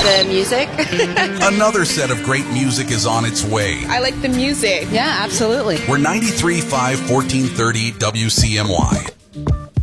the music. Another set of great music is on its way. I like the music. Yeah, absolutely. We're 93.5 1430 WCMY.